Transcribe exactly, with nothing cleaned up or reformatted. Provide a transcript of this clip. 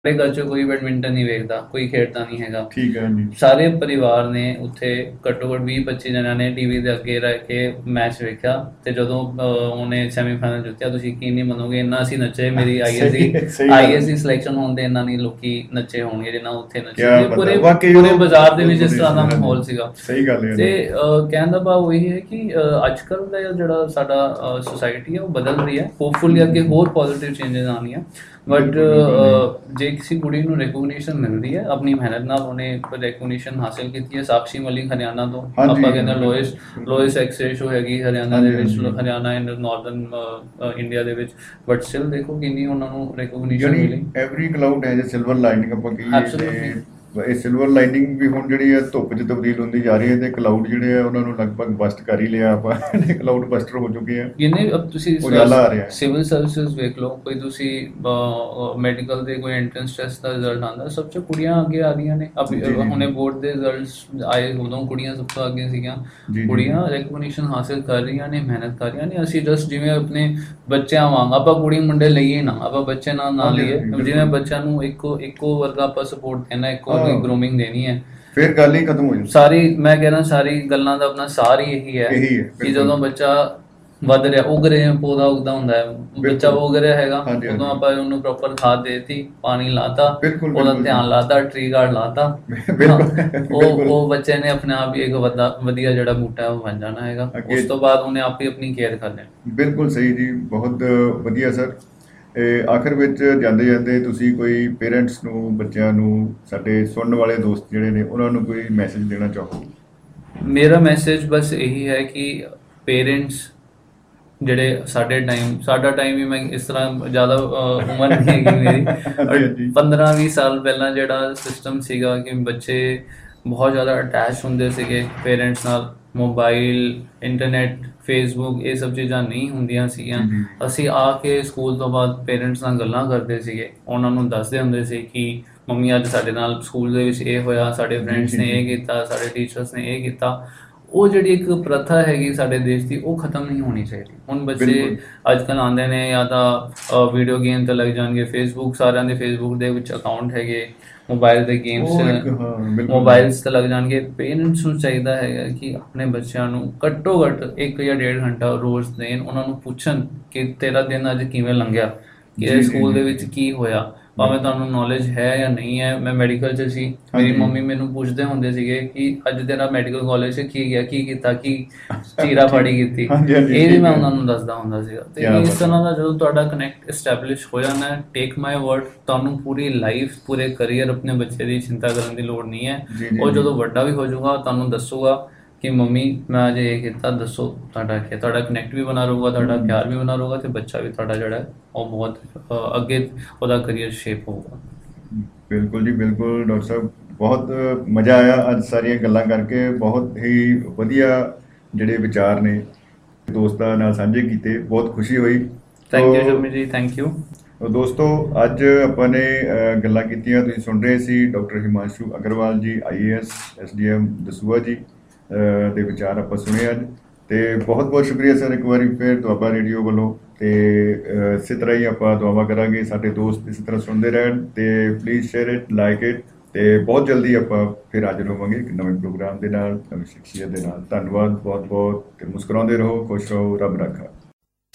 ਸਾਡੇ ਘਰ 'ਚ ਕੋਈ ਬੈਡਮਿੰਟਨ ਨਹੀਂ ਵੇਖਦਾ, ਕੋਈ ਖੇਡਦਾ ਨਹੀਂ ਹੈਗਾ। ਠੀਕ ਹੈ ਜੀ। ਸਾਰੇ ਪਰਿਵਾਰ ਨੇ ਉੱਥੇ ਘੱਟੋ ਘੱਟ ਵੀਹ ਪੱਚੀ ਜਣਿਆਂ ਨੇ ਟੀਵੀ ਦੇ ਅੱਗੇ ਰਹਿ ਕੇ ਮੈਚ ਵੇਖਿਆ ਤੇ ਜਦੋਂ ਉਹਨੇ ਸੈਮੀਫਾਈਨਲ ਜਿੱਤਿਆ, ਤੁਸੀਂ ਯਕੀਨ ਨਹੀਂ ਮੰਨੋਗੇ, ਇੰਨਾ ਅਸੀਂ ਨੱਚੇ। ਮੇਰੀ ਆਈਐਸਸੀ ਆਈਐਸਸੀ ਸਿਲੈਕਸ਼ਨ ਹੋਣ ਤੇ ਇੰਨਾ ਨਹੀਂ ਲੋਕੀ ਨੱਚੇ ਹੋਣਗੇ ਜਿੰਨਾ ਉੱਥੇ ਨੱਚੇ। ਪੂਰੇ ਪੂਰੇ ਬਾਜ਼ਾਰ ਦੇ ਵਿੱਚ ਇਸ ਤਰ੍ਹਾਂ ਦਾ ਮਾਹੌਲ ਸੀਗਾ। ਸਹੀ ਗੱਲ ਹੈ। ਤੇ ਕਹਿਣ ਦਾ ਭਾਵ ਇਹ ਹੈ ਕਿ ਅੱਜ ਕੱਲ੍ਹ ਦਾ ਜਿਹੜਾ ਸਾਡਾ ਸੋਸਾਇਟੀ ਹੈ ਉਹ ਬਦਲ ਰਹੀ ਹੈ। ਹੋਪਫੁਲੀ ਅੱਗੇ ਹੋਰ ਪੋਜ਼ੀਟਿਵ ਚੇਂਜਸ ਆਉਣੀਆਂ। ਬਟ ਜੇ ਕਿਸੇ ਕੁੜੀ ਨੂੰ ਰਿਕੋਗਨੀਸ਼ਨ ਮਿਲਦੀ ਹੈ ਆਪਣੀ ਮਿਹਨਤ ਨਾਲ, ਉਹਨੇ ਰਿਕੋਗਨੀਸ਼ਨ ਹਾਸਿਲ ਕੀਤੀ ਹੈ। ਸਾਕਸ਼ੀ ਮਲਿਕ ਹਰਿਆਣਾ ਤੋਂ, ਆਪਾਂ ਕਹਿੰਦੇ ਲੋਇਸਟ ਲੋਇਸਟ ਸੈਕਸ ਰੇਸ਼ੋ ਹੈਗੀ ਹਰਿਆਣਾ ਦੇ ਵਿੱਚ, ਹਰਿਆਣਾ ਐਂਡ ਨਾਰਦਰਨ ਇੰਡੀਆ ਦੇ ਵਿੱਚ। ਬਟ ਸਟਿਲ ਦੇਖੋ ਕਿੰਨੀ ਉਹਨਾਂ ਨੂੰ ਰਿਕੋਗਨੀਸ਼ਨ ਮਿਲੀ। Every cloud has a silver lining ਆਪਾਂ ਕਹੀਏ। ਇਹ ਸਿਲਵਰ ਲਾਈਨਿੰਗ ਵੀ ਹੁਣ ਜਿਹੜੀ ਹੈ ਧੁੱਪ 'ਚ ਤਬਦੀਲ ਹੁੰਦੀ ਜਾ ਰਹੀ ਹੈ ਤੇ ਕਲਾਊਡ ਜਿਹੜੇ ਆ ਉਹਨਾਂ ਨੂੰ ਲਗਭਗ ਬਸਟ ਕਰ ਹੀ ਲਿਆ ਆਪਾਂ। ਕਲਾਊਡ ਬਸਟਰ ਹੋ ਚੁੱਕੇ ਆ। ਜਿੰਨੇ ਤੁਸੀਂ ਸਿਵਲ ਸਰਵਿਸਿਜ਼ ਵੇਖ ਲਓ, ਕੋਈ ਤੁਸੀਂ ਮੈਡੀਕਲ ਦੇ ਕੋਈ ਐਂਟਰੈਂਸ ਟੈਸਟ ਦਾ ਰਿਜ਼ਲਟ ਆਉਂਦਾ, ਸਭ 'ਚ ਕੁੜੀਆਂ ਅੱਗੇ ਆ ਰਹੀਆਂ ਨੇ। ਹੁਣੇ ਬੋਰਡ ਦੇ ਰਿਜ਼ਲਟਸ ਆਏ, ਉਦੋਂ ਕੁੜੀਆਂ ਸਭ ਤੋਂ ਅੱਗੇ ਸੀਗੀਆਂ। ਕੁੜੀਆਂ ਰਿਕੋਗਨੀਸ਼ਨ ਹਾਸਿਲ ਕਰ ਰਹੀਆਂ ਨੇ, ਮਿਹਨਤ ਕਰ ਰਹੀਆਂ ਨੇ। ਅਸੀਂ ਜਸਟ ਜਿਵੇਂ ਆਪਣੇ ਬੱਚਿਆਂ ਵਾਂਗ ਆਪਾਂ ਕੁੜੀ ਮੁੰਡੇ ਲਈਏ ਨਾ, ਆਪਾਂ ਬੱਚੇ ਨਾਲ ਨਾ ਲਈਏ। ਜਿਵੇਂ ਬੱਚਿਆਂ ਨੂੰ ਇੱਕੋ ਇੱਕੋ ਵਰਗਾ ਆਪਾਂ ਸਪੋਰਟ ਦੇਣਾ, ਇੱਕੋ ਗਰੂਮਿੰਗ ਦੇਣੀ ਹੈ, ਫਿਰ ਗੱਲ ਹੀ ਖਤਮ ਹੋ ਜਾਂਦੀ। ਸਾਰੀ ਮੈਂ ਕਹਿਣਾ ਸਾਰੀ ਗੱਲਾਂ ਦਾ ਆਪਣਾ ਸਾਰ ਹੀ ਇਹੀ ਹੈ ਕਿ ਜਦੋਂ ਬੱਚਾ ਵੱਧ ਰਿਹਾ, ਉਗ ਰਿਹਾ, ਪੌਦਾ ਉੱਗਦਾ ਹੁੰਦਾ ਹੈ, ਬੱਚਾ ਉਗ ਰਿਹਾ ਹੈਗਾ, ਉਦੋਂ ਆਪਾਂ ਉਹਨੂੰ ਪ੍ਰੋਪਰ ਖਾਦ ਦੇਤੀ, ਪਾਣੀ ਲਾਤਾ, ਉਹਦਾ ਧਿਆਨ ਲਾਤਾ, ਟਰੀ ਗਾਰਡ ਲਾਤਾ, ਉਹ ਉਹ ਬੱਚੇ ਨੇ ਆਪਣੇ ਆਪ ਹੀ ਇੱਕ ਵਧੀਆ ਜਿਹੜਾ ਬੂਟਾ ਉਹ ਬਣ ਜਾਣਾ ਹੈਗਾ। ਉਸ ਤੋਂ ਬਾਅਦ ਉਹਨੇ ਆਪ ਹੀ ਆਪਣੀ ਕੇਅਰ ਕਰਨੀ। ਬਿਲਕੁਲ ਸਹੀ ਜੀ, ਬਹੁਤ ਵਧੀਆ ਸਰ। ਆਖਰ ਵਿੱਚ ਜਾਂਦੇ ਜਾਂਦੇ ਤੁਸੀਂ ਕੋਈ ਪੇਰੈਂਟਸ ਨੂੰ, ਬੱਚਿਆਂ ਨੂੰ, ਸਾਡੇ ਸੁਣਨ ਵਾਲੇ ਦੋਸਤ ਜਿਹੜੇ ਨੇ ਉਹਨਾਂ ਨੂੰ ਕੋਈ ਮੈਸੇਜ ਦੇਣਾ ਚਾਹੋ? ਮੇਰਾ ਮੈਸੇਜ ਬਸ ਇਹੀ ਹੈ ਕਿ ਪੇਰੈਂਟਸ ਜਿਹੜੇ ਸਾਡੇ ਟਾਈਮ ਸਾਡਾ ਟਾਈਮ ਵੀ, ਮੈਂ ਇਸ ਤਰ੍ਹਾਂ ਜ਼ਿਆਦਾ ਉਮਰ ਨਹੀਂ ਹੈਗੀ ਮੇਰੀ, ਪੰਦਰਾਂ ਵੀਹ ਸਾਲ ਪਹਿਲਾਂ ਜਿਹੜਾ ਸਿਸਟਮ ਸੀਗਾ ਕਿ ਬੱਚੇ ਬਹੁਤ ਜ਼ਿਆਦਾ ਅਟੈਚ ਹੁੰਦੇ ਸੀਗੇ ਪੇਰੈਂਟਸ ਨਾਲ। ਮੋਬਾਈਲ, ਇੰਟਰਨੈਟ, ਫੇਸਬੁੱਕ, ਇਹ ਸਭ ਚੀਜ਼ਾਂ ਨਹੀਂ ਹੁੰਦੀਆਂ ਸੀਗੀਆਂ। ਅਸੀਂ ਆ ਕੇ ਸਕੂਲ ਤੋਂ ਬਾਅਦ ਪੇਰੈਂਟਸ ਨਾਲ ਗੱਲਾਂ ਕਰਦੇ ਸੀਗੇ, ਉਹਨਾਂ ਨੂੰ ਦੱਸਦੇ ਹੁੰਦੇ ਸੀ ਕਿ ਮੰਮੀ ਅੱਜ ਸਾਡੇ ਨਾਲ ਸਕੂਲ ਦੇ ਵਿੱਚ ਇਹ ਹੋਇਆ, ਸਾਡੇ ਫਰੈਂਡਸ ਨੇ ਇਹ ਕੀਤਾ, ਸਾਡੇ ਟੀਚਰਸ ਨੇ ਇਹ ਕੀਤਾ। ਉਹ ਜਿਹੜੀ ਇੱਕ ਪ੍ਰਥਾ ਹੈਗੀ ਸਾਡੇ ਦੇਸ਼ ਦੀ, ਉਹ ਖਤਮ ਨਹੀਂ ਹੋਣੀ ਚਾਹੀਦੀ। ਹੁਣ ਬੱਚੇ ਅੱਜ ਕੱਲ੍ਹ ਆਉਂਦੇ ਨੇ ਜਾਂ ਤਾਂ ਵੀਡੀਓ ਗੇਮ 'ਤੇ ਲੱਗ ਜਾਣਗੇ। ਫੇਸਬੁੱਕ, ਸਾਰਿਆਂ ਦੇ ਫੇਸਬੁੱਕ ਦੇ ਵਿੱਚ ਅਕਾਊਂਟ ਹੈਗੇ, ਮੋਬਾਇਲ ਦੇ ਗੇਮਸ ਮੋਬਾਇਲਸ 'ਤੇ ਲੱਗ ਜਾਣਗੇ। ਪੇਰੈਂਟਸ ਨੂੰ ਚਾਹੀਦਾ ਹੈਗਾ ਕਿ ਆਪਣੇ ਬੱਚਿਆਂ ਨੂੰ ਘੱਟੋ ਘੱਟ ਇੱਕ ਜਾਂ ਡੇਢ ਘੰਟਾ ਰੋਜ਼ ਦੇਣ, ਉਹਨਾਂ ਨੂੰ ਪੁੱਛਣ ਕਿ ਤੇਰਾ ਦਿਨ ਅੱਜ ਕਿਵੇਂ ਲੰਘਿਆ, ਕਿ ਸਕੂਲ ਦੇ ਵਿੱਚ ਕੀ ਹੋਇਆ, ਭਾਵੇਂ ਤੁਹਾਨੂੰ ਨੌਲੇਜ ਹੈ ਜਾਂ ਨਹੀਂ ਹੈ। ਮੈਂ ਮੈਡੀਕਲ 'ਚ ਸੀ, ਮੇਰੀ ਮੰਮੀ ਮੈਨੂੰ ਪੁੱਛਦੇ ਹੁੰਦੇ ਸੀਗੇ ਕਿ ਅੱਜ ਤੇਰਾ ਮੈਡੀਕਲ ਕਾਲਜ 'ਚ ਕੀ ਗਿਆ, ਕੀ ਕੀਤਾ, ਕੀ ਚੀਰਾ ਫਾੜੀ ਕੀਤੀ, ਇਹ ਵੀ ਮੈਂ ਉਹਨਾਂ ਨੂੰ ਦੱਸਦਾ ਹੁੰਦਾ ਸੀਗਾ। ਤੇ ਇਸ ਤਰ੍ਹਾਂ ਦਾ ਜਦੋਂ ਤੁਹਾਡਾ ਕਨੈਕਟ ਇਸਟੈਬਲਿਸ਼ ਹੋ ਜਾਣਾ, ਟੇਕ ਮਾਈ ਵਰਡ, ਤੁਹਾਨੂੰ ਪੂਰੀ ਲਾਈਫ, ਪੂਰੇ ਕਰੀਅਰ ਆਪਣੇ ਬੱਚੇ ਦੀ ਚਿੰਤਾ ਕਰਨ ਦੀ ਲੋੜ ਨਹੀਂ ਹੈ। ਉਹ ਜਦੋਂ ਵੱਡਾ ਵੀ ਹੋ ਜਾਊਗਾ ਤੁਹਾਨੂੰ ਦੱਸੂਗਾ ਕਿ ਮੰਮੀ ਮੈਂ ਅੱਜ ਇਹ ਕੀਤਾ, ਦੱਸੋ ਤੁਹਾਡਾ ਕੀ। ਤੁਹਾਡਾ ਕਨੈਕਟ ਵੀ ਬਣਾ ਰਹੂਗਾ, ਤੁਹਾਡਾ ਪਿਆਰ ਵੀ ਬਣਾ ਰਹੂਗਾ, ਤੇ ਬੱਚਾ ਵੀ ਤੁਹਾਡਾ ਜਿਹੜਾ ਉਹ ਬਹੁਤ ਅੱਗੇ ਉਹਦਾ ਕਰੀਅਰ ਸ਼ੇਪ ਹੋਊਗਾ। ਬਿਲਕੁਲ ਜੀ, ਬਿਲਕੁਲ ਡਾਕਟਰ ਸਾਹਿਬ, ਬਹੁਤ ਮਜ਼ਾ ਆਇਆ ਅੱਜ ਸਾਰੀਆਂ ਗੱਲਾਂ ਕਰਕੇ। ਬਹੁਤ ਹੀ ਵਧੀਆ ਜਿਹੜੇ ਵਿਚਾਰ ਨੇ ਦੋਸਤਾਂ ਨਾਲ ਸਾਂਝੇ ਕੀਤੇ, ਬਹੁਤ ਖੁਸ਼ੀ ਹੋਈ। ਥੈਂਕ ਯੂ ਸ਼ਮੀ ਜੀ, ਥੈਂਕ ਯੂ। ਦੋਸਤੋ, ਅੱਜ ਆਪਾਂ ਨੇ ਗੱਲਾਂ ਕੀਤੀਆਂ, ਤੁਸੀਂ ਸੁਣ ਰਹੇ ਸੀ ਡਾਕਟਰ ਹਿਮਾਂਸ਼ੂ ਅਗਰਵਾਲ ਜੀ, ਆਈ A S, S D M Dasuya ਜੀ ਦੇ ਵਿਚਾਰ ਆਪਾਂ ਸੁਣੇ ਅੱਜ। ਤੇ ਬਹੁਤ ਬਹੁਤ ਸ਼ੁਕਰੀਆ ਸਰ ਇੱਕ ਵਾਰੀ ਫਿਰ ਦੁਆਬਾ ਰੇਡੀਓ ਵੱਲੋਂ। ਤੇ ਇਸੇ ਤਰ੍ਹਾਂ ਹੀ ਆਪਾਂ ਦੁਆਵਾਂ ਕਰਾਂਗੇ ਸਾਡੇ ਦੋਸਤ ਇਸੇ ਤਰ੍ਹਾਂ ਸੁਣਦੇ ਰਹਿਣ। ਤੇ please share it, like it. ਤੇ ਬਹੁਤ ਜਲਦੀ ਆਪਾਂ ਫਿਰ ਹਾਜ਼ਰ ਹੋਵਾਂਗੇ ਇੱਕ ਨਵੇਂ ਪ੍ਰੋਗਰਾਮ ਦੇ ਨਾਲ, ਨਵੀਂ ਸ਼ਖਸੀਅਤ ਦੇ ਨਾਲ। ਧੰਨਵਾਦ ਬਹੁਤ ਬਹੁਤ। ਤੇ ਮੁਸਕਰਾਉਂਦੇ ਰਹੋ, ਖੁਸ਼ ਰਹੋ, ਰੱਬ ਰਾਖਾ।